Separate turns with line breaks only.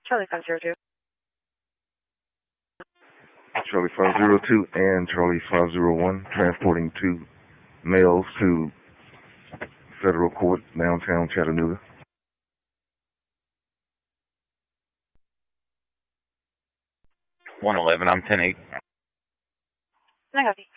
Charlie 502.
Charlie 502 and Charlie 501, transporting two males to federal court, downtown Chattanooga.
111, I'm 10-8.
I copy.